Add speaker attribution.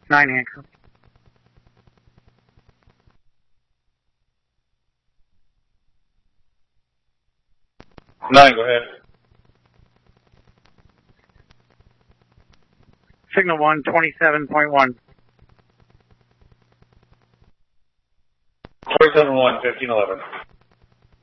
Speaker 1: 9 Hancock.
Speaker 2: 9, go ahead.
Speaker 1: Signal 1, 27.1.
Speaker 2: 27-1, 1511.